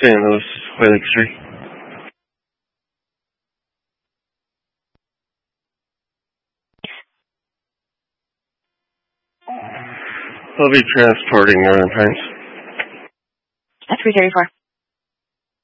St. Louis, Hoy Lake 3. They'll be transporting Northern Pines. That's 334.